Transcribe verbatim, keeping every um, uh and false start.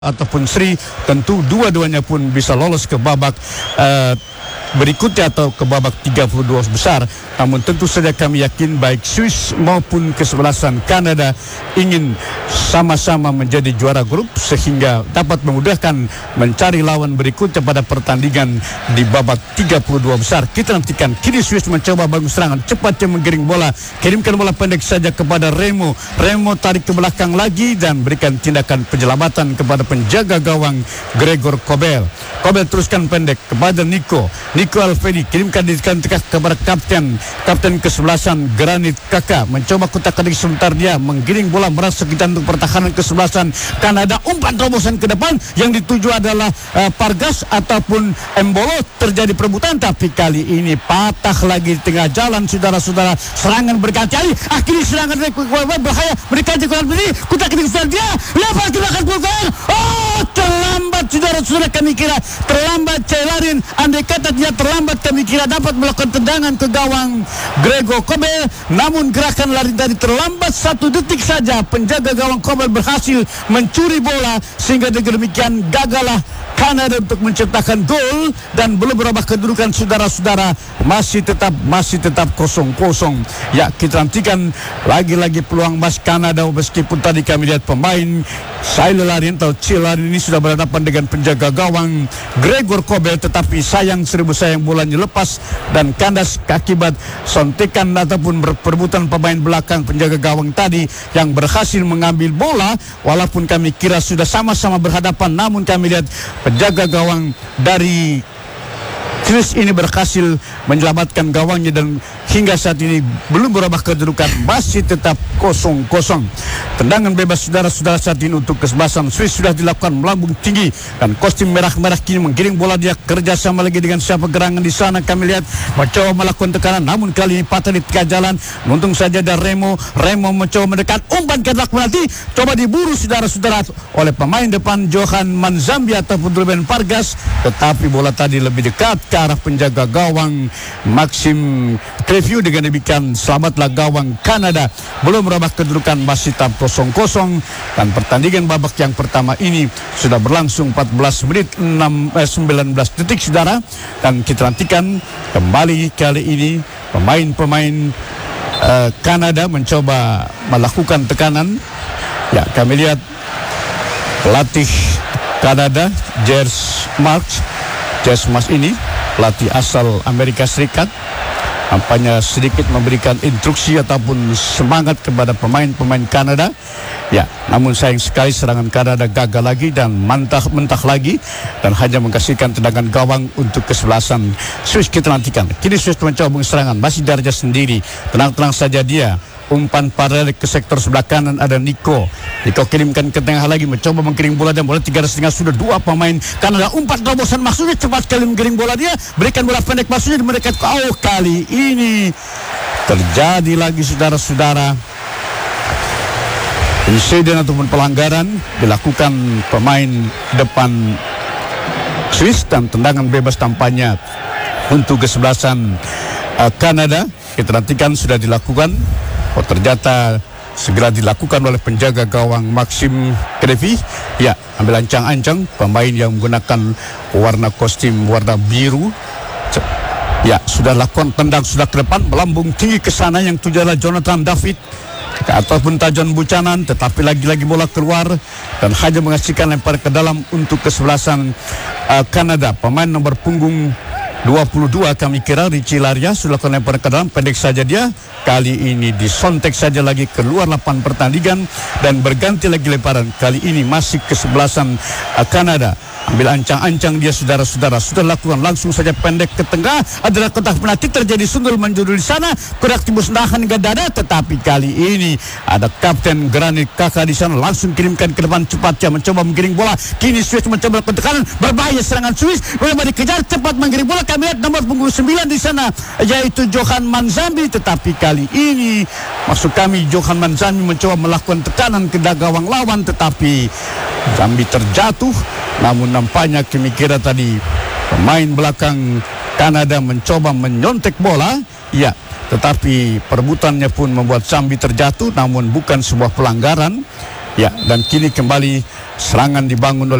ataupun Sri, tentu dua-duanya pun bisa lolos ke babak uh, berikutnya atau ke babak tiga puluh dua besar. Namun tentu saja kami yakin baik Swiss maupun kesebelasan Kanada ingin sama-sama menjadi juara grup sehingga dapat memudahkan mencari lawan berikutnya pada pertandingan di babak tiga puluh dua besar. Kita nantikan. Kini Swiss mencoba bangun serangan, cepatnya menggiring bola, kirimkan bola pendek saja kepada Remo. Remo tarik ke belakang lagi dan berikan tindakan penyelamatan kepada penjaga gawang Gregor Kobel. Kobel teruskan pendek kepada Nico. Nico Alfedi kirimkan di tengah kepada kapten kapten kesebelasan Granit Kaka, mencoba kutak-atik sebentar dia menggiring bola merasa kita untuk pertahanan kesebelasan Kanada. Umpan terobosan ke depan yang dituju adalah uh, Pargas ataupun Embolo. Terjadi perebutan tapi kali ini patah lagi di tengah jalan, saudara-saudara. Serangan berkali-kali, akhirnya serangan berbahaya mereka jagoan berdiri kutak-atik sebentar dia lepas gerakan pukul. Oh, terlambat saudara-saudara, kami kira terlambat Celarin. Andai kata dia terlambat, kami kira dapat melakukan tendangan ke gawang Gregor Kobel. Namun gerakan lari tadi terlambat satu detik saja. Penjaga gawang Kobel berhasil mencuri bola sehingga dengan demikian gagallah Kanada untuk menciptakan gol dan belum berubah kedudukan saudara-saudara. Masih tetap masih tetap kosong kosong. Ya, kita nantikan lagi-lagi peluang emas Kanada meskipun tadi kami lihat pemain Celarin atau Celarin ini sudah berhadapan dengan penjaga gawang Gregor Kobel, tetapi sayang seribu sayang bolanya lepas dan kandas akibat sontekan ataupun perebutan pemain belakang penjaga gawang tadi yang berhasil mengambil bola. Walaupun kami kira sudah sama-sama berhadapan, namun kami lihat penjaga gawang dari Chris ini berhasil menyelamatkan gawangnya dan hingga saat ini belum berubah kedudukan, masih tetap kosong kosong. Tendangan bebas saudara-saudara saat ini untuk kesebelasan Swiss sudah dilakukan melambung tinggi dan kostum merah-merah kini menggiring bola, dia kerjasama lagi dengan siapa gerangan di sana. Kami lihat mencoba melakukan tekanan, namun kali ini patah di tengah jalan. Untung saja ada Remo. Remo mencoba mendekat, umpan ke belakang penalti, coba diburu saudara-saudara oleh pemain depan Johan Manzambi ataupun Ruben Pargas, tetapi bola tadi lebih dekat ke arah penjaga gawang Maxim Preview. Dengan demikian selamatlah gawang Kanada. Belum merubah kedudukan, masih tetap kosong kosong dan pertandingan babak yang pertama ini sudah berlangsung empat belas menit sembilan belas detik saudara, dan kita nantikan kembali kali ini pemain-pemain uh, Kanada mencoba melakukan tekanan. Ya, kami lihat pelatih Kanada Jers Marks Jers Marks ini pelatih asal Amerika Serikat, nampaknya sedikit memberikan instruksi ataupun semangat kepada pemain-pemain Kanada. Ya, namun sayang sekali serangan Kanada gagal lagi dan mentah-mentah lagi dan hanya menghasilkan tendangan gawang untuk kesebelasan Swiss. Kita nantikan. Kini Swiss mencoba serangan, masih darjah sendiri. Tenang-tenang saja dia. Umpan paralel ke sektor sebelah kanan ada Nico. Nico kirimkan ke tengah lagi, mencoba menggiring bola dan bola tiga ratus setengah sudah dua pemain Kanada. Umpan terobosan maksudnya cepat sekali menggiring bola dia, berikan bola pendek maksudnya mereka. Oh, kali ini terjadi lagi saudara-saudara insiden ataupun pelanggaran dilakukan pemain depan Swiss dan tendangan bebas tampaknya untuk kesebelasan uh, Kanada. Kita nantikan sudah dilakukan. Oh, ternyata segera dilakukan oleh penjaga gawang Maxim Krevi. Ya, ambil ancang-ancang pemain yang menggunakan warna kostum warna biru. Ya, sudah lakukan tendang sudah ke depan, melambung tinggi ke sana yang tujuh adalah Jonathan David ataupun Tajon Buchanan, tetapi lagi-lagi bola keluar dan hanya menghasilkan lempar ke dalam untuk kesebelasan uh, Kanada. Pemain nomor punggung dua puluh dua kami kira Richie Laria sudah lakukan lempar ke dalam, pendek saja dia. Kali ini disontek saja lagi keluar lapangan pertandingan dan berganti lagi lemparan. Kali ini masih kesebelasan uh, Kanada. Ambil ancang-ancang dia saudara-saudara, sudah lakukan langsung saja pendek ke tengah, adalah kotak penalti, terjadi sundul menjurul di sana, kodak tembus nahan hingga dada, tetapi kali ini ada kapten Granit Kaka di sana, langsung kirimkan ke depan cepatnya mencoba menggiring bola. Kini Swiss mencoba melakukan tekanan, berbahaya serangan Swiss, boleh dikejar cepat menggiring bola. Kami lihat nomor punggung sembilan di sana yaitu Johan Manzambi, tetapi kali ini maksud kami Johan Manzambi mencoba melakukan tekanan ke gawang lawan, tetapi Zambi terjatuh. Namun nampaknya kami kira tadi pemain belakang Kanada mencoba menyontek bola. Ya, tetapi perebutannya pun membuat Zambi terjatuh, namun bukan sebuah pelanggaran. Ya, dan kini kembali serangan dibangun oleh